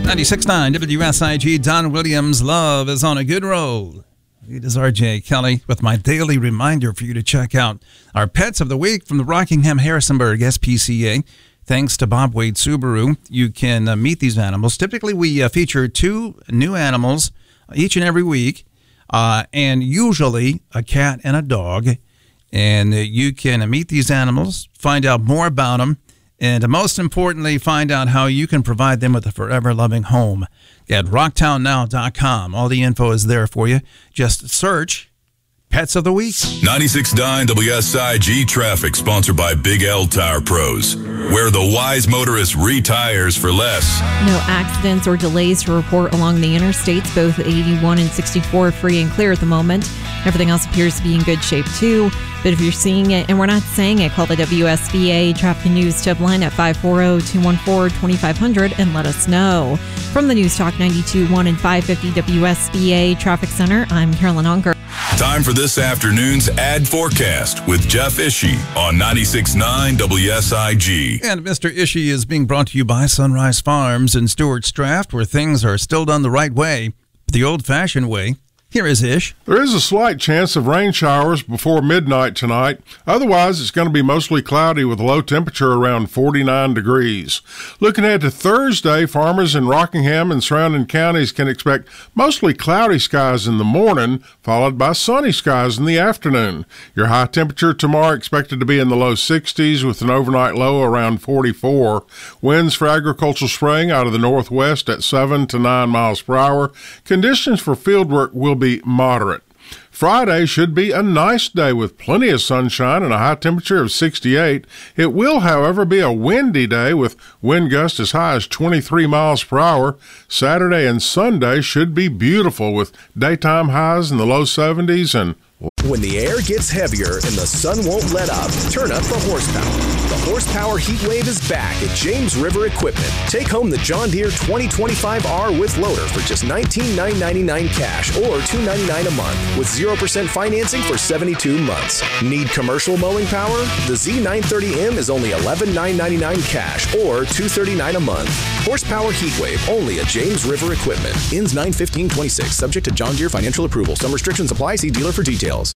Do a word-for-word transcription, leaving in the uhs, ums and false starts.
ninety-six point nine W S I G, Don Williams, Love is on a good roll. It is R J Kelly with my daily reminder for you to check out our Pets of the Week from the Rockingham Harrisonburg S P C A. Thanks to Bob Wade Subaru, you can uh, meet these animals. Typically, we uh, feature two new animals each and every week, uh, and usually a cat and a dog. And uh, you can uh, meet these animals, find out more about them, and uh, most importantly, find out how you can provide them with a forever loving home at rocktown now dot com. All the info is there for you. Just search Pets of the Week. ninety-six point nine W S I G traffic, sponsored by Big L Tire Pros, where the wise motorist retires for less. No accidents or delays to report along the interstates. Both eighty-one and sixty-four free and clear at the moment. Everything else appears to be in good shape too. But if you're seeing it and we're not saying it, call the W S B A Traffic and News tip line at five four zero, two one four, two five zero zero and let us know. From the News Talk ninety-two point one and five fifty W S B A Traffic Center, I'm Carolyn Unger. Time for this afternoon's ad forecast with Jeff Ishii on ninety-six point nine W S I G. And Mister Ishii is being brought to you by Sunrise Farms in Stewart's Draft, where things are still done the right way, the old-fashioned way. Here is Ish. There is a slight chance of rain showers before midnight tonight. Otherwise, it's going to be mostly cloudy with a low temperature around forty-nine degrees. Looking ahead to Thursday, farmers in Rockingham and surrounding counties can expect mostly cloudy skies in the morning, followed by sunny skies in the afternoon. Your high temperature tomorrow expected to be in the low sixties with an overnight low around forty-four. Winds for agricultural spraying out of the northwest at seven to nine miles per hour. Conditions for fieldwork will be moderate. Friday should be a nice day with plenty of sunshine and a high temperature of sixty-eight. It will, however, be a windy day with wind gusts as high as twenty-three miles per hour. Saturday and Sunday should be beautiful with daytime highs in the low seventies. And when the air gets heavier and the sun won't let up, turn up the horsepower. The Horsepower Heat Wave is back at James River Equipment. Take home the John Deere twenty twenty-five R with loader for just nineteen thousand nine hundred ninety-nine dollars cash or two hundred ninety-nine dollars a month with zero percent financing for seventy-two months. Need commercial mowing power? The Z nine thirty M is only eleven thousand nine hundred ninety-nine dollars cash or two hundred thirty-nine dollars a month. Horsepower Heat Wave only at James River Equipment. Ends nine fifteen twenty-six. Subject to John Deere financial approval. Some restrictions apply. See dealer for details.